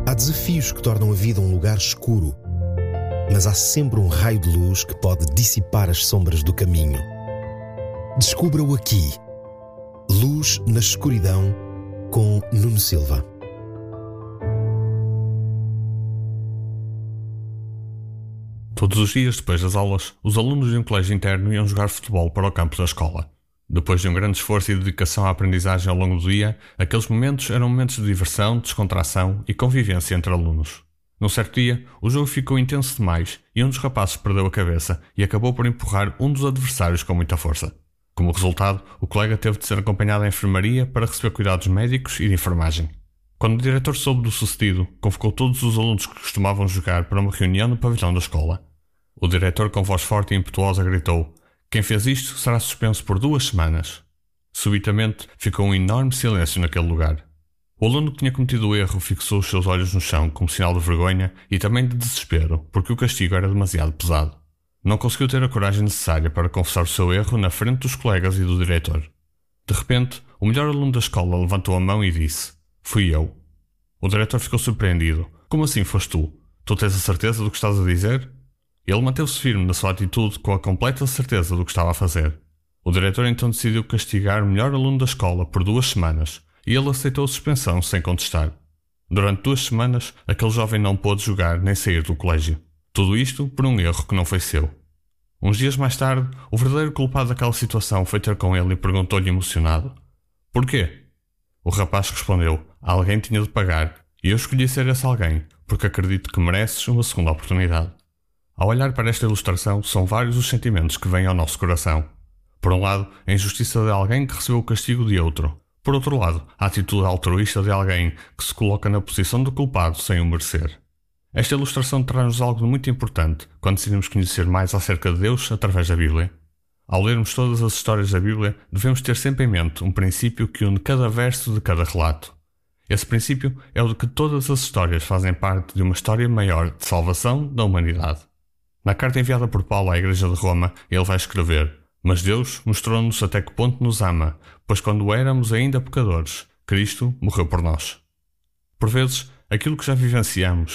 Há desafios que tornam a vida um lugar escuro, mas há sempre um raio de luz que pode dissipar as sombras do caminho. Descubra-o aqui. Luz na Escuridão, com Nuno Silva. Todos os dias, depois das aulas, os alunos de um colégio interno iam jogar futebol para o campo da escola. Depois de um grande esforço e dedicação à aprendizagem ao longo do dia, aqueles momentos eram momentos de diversão, descontração e convivência entre alunos. Num certo dia, o jogo ficou intenso demais e um dos rapazes perdeu a cabeça e acabou por empurrar um dos adversários com muita força. Como resultado, o colega teve de ser acompanhado à enfermaria para receber cuidados médicos e de enfermagem. Quando o diretor soube do sucedido, convocou todos os alunos que costumavam jogar para uma reunião no pavilhão da escola. O diretor, com voz forte e impetuosa, gritou: "Quem fez isto será suspenso por 2 semanas." Subitamente, ficou um enorme silêncio naquele lugar. O aluno que tinha cometido o erro fixou os seus olhos no chão como sinal de vergonha e também de desespero, porque o castigo era demasiado pesado. Não conseguiu ter a coragem necessária para confessar o seu erro na frente dos colegas e do diretor. De repente, o melhor aluno da escola levantou a mão e disse: "Fui eu." O diretor ficou surpreendido. "Como assim foste tu? Tu tens a certeza do que estás a dizer?" Ele manteve-se firme na sua atitude com a completa certeza do que estava a fazer. O diretor então decidiu castigar o melhor aluno da escola por 2 semanas e ele aceitou a suspensão sem contestar. Durante 2 semanas, aquele jovem não pôde jogar nem sair do colégio. Tudo isto por um erro que não foi seu. Uns dias mais tarde, o verdadeiro culpado daquela situação foi ter com ele e perguntou-lhe emocionado: "Porquê?" O rapaz respondeu: "Alguém tinha de pagar e eu escolhi ser esse alguém porque acredito que mereces uma segunda oportunidade." Ao olhar para esta ilustração, são vários os sentimentos que vêm ao nosso coração. Por um lado, a injustiça de alguém que recebeu o castigo de outro. Por outro lado, a atitude altruísta de alguém que se coloca na posição do culpado sem o merecer. Esta ilustração traz-nos algo de muito importante quando decidimos conhecer mais acerca de Deus através da Bíblia. Ao lermos todas as histórias da Bíblia, devemos ter sempre em mente um princípio que une cada verso de cada relato. Esse princípio é o de que todas as histórias fazem parte de uma história maior de salvação da humanidade. Na carta enviada por Paulo à Igreja de Roma, ele vai escrever: "Mas Deus mostrou-nos até que ponto nos ama, pois quando éramos ainda pecadores, Cristo morreu por nós." Por vezes, aquilo que já vivenciamos